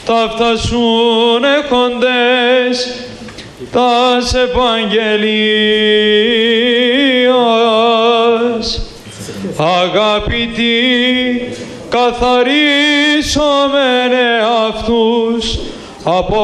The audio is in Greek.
ταύτασουν έχοντες τας Ευαγγελίας. Αγαπητοί, καθαρίσομεν εαυτούς από